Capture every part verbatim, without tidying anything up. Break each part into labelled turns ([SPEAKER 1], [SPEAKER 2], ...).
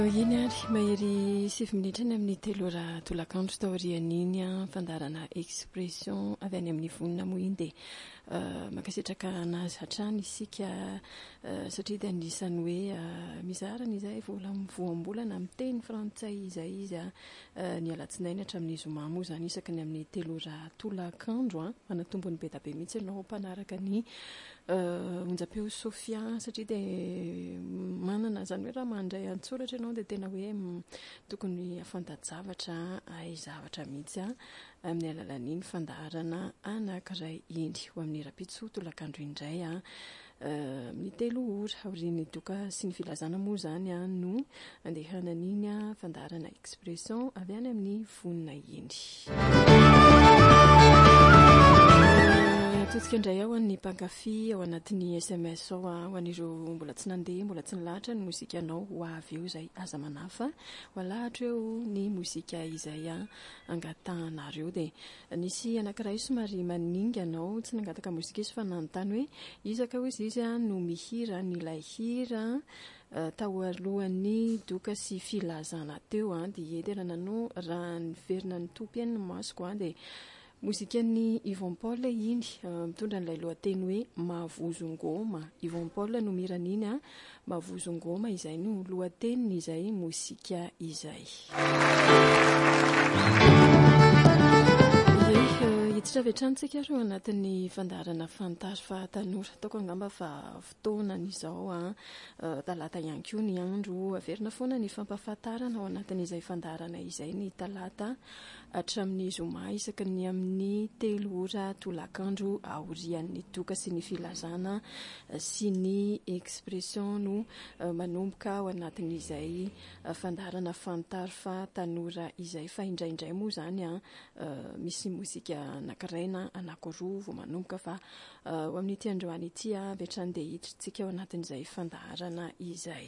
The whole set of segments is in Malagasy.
[SPEAKER 1] iny ary mahery sivy minitra ny amin'ny telo ora tolakandro taorian'iny a fandarana expression avy any amin'ny vonina moa iny dia makasitraka anazy hatrany isika satria dia anisany hoe mizarana izay vola voambolana amin'ny teny frantsay izay izy a ny alatsinainy hatramin'ny zoma moa izany isaka ny amin'ny telo ora tolakandro a manatombony be da be mihitsy ianao mpanaraka ny onjam-peo Sofia satria dia manana zany hoe raha mandray antsoratra ianao dia tena hoe tokony afantajavatra ay zavatra mihitsy a amin'ny alalan'iny fandaharana anankiray iny ho amin'ny rapitso tolakandro indray a amin'ny telo ora aorian'ny doka sy ny filazana moa zany a no andehanan'iny a fandaharana expression avy any amin'ny vonina iny. Totsika indray ao ny mpankafy ao anatin'ny S M S ao ho an'ireo mbola tsy nandeha mbola tsy nilahatra ny mozika anao ho avy eo izay aza manafa ho alahatra eo ny mozika izay a angatahanareo dia nisy anankiray somary maninga anao tsy nangataka mozika izy fa nanontany hoe izaka ho izy izy a no mihira nilay hira tao alohan'ny doka sy filazana teo a dia ederana no raha niverina ny tompiany masoko a dia mozika-ny Yvon Paul iny mitondra n'ilay lohateny hoe Mavozongoma. Yvon Paul no miran'iny a Mavozongoma izay no lohateny izay mozika izay. Hiditra avy hatrany tsika ro anatin'ny fandaharana fantary fa tanora ataoko angamba fa fotoanan'izao a talata ihany koa ny andro averina foana ny fampahafantarana ao anatin'izay fandaharana izay ny talata hatramin'ny zoma isaky ny amin'ny telo ora tolakandro aorian'ny doka sy ny filazana sy ny expression no manomboka ao anatin'izay fandaharana fantary fa tanora izay fa indraindray moa zany a misy mozika anakiraina anakiroa vao manomboka fa ao amin'ity androany ity a betrany dia hiditrintsika ao anatin'izay fandaharana izay.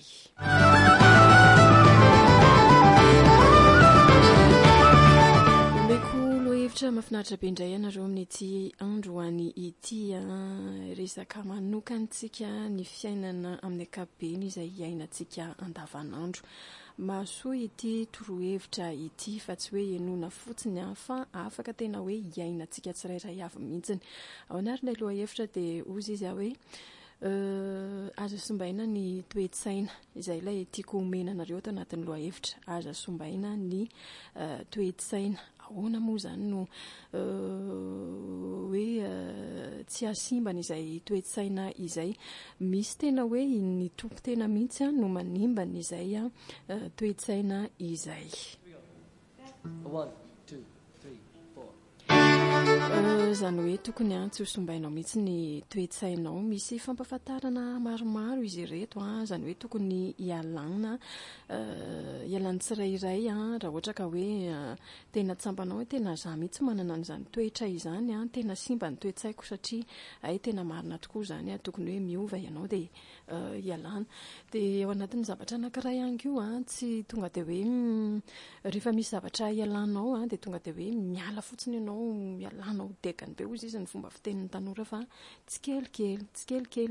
[SPEAKER 1] Hevitra mahafinaritra be indray ianareo amin'ity androany ity resaka manokantsika ny fiainana amin'ny ankapobeny izay iainantsika andavanandro. Mahasoa ity torohevitra ity fa tsy hoe enona fotsiny fa afaka tena hoe iainantsika tsirairay avy mihitsiny. Ao anarin'ilay lohahevitra dia ozy izy hoe aza sombaina ny toe-tsaina izay ilay tiako omena anareo tao anatin'ny lohahevitra. Aza sombaina ny toe-tsaina. Ahoana moa zany no hoe tsy hasimbana izay toe-tsaina izay. Misy tena hoe ny tompo tena mihitsy no manimbana izay toe-tsaina izay. Zany hoe tokony a tsy ho sombainao mihitsy ny toe-tsainao. Misy fampahafantarana maromaro izy ireto a zany hoe tokony hialana hialany tsirairay a raha ohatra ka hoe tena tsampanao hoe tena za mihitsy manana an'izany toetra izany a tena simba ny toe-tsaiko satria ay tena marina tokoa zany a tokony hoe miova ianao dia hialana. Dia ao anatin'ny zavatra anankiray ihany koa a tsy tonga dia hoe rehefa misy zavatra hialanao a dia tonga dia hoe miala fotsiny ianao hialanao dekany be ozy izy ny fomba fitenin'ny tanora fa tsikelikely tsikelikely